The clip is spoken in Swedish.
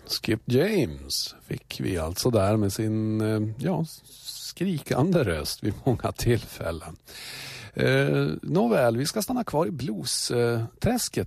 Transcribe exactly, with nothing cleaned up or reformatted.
Skip James fick vi alltså där med sin ja, skrikande röst vid många tillfällen. Eh, nåväl, vi ska stanna kvar i blues-träsket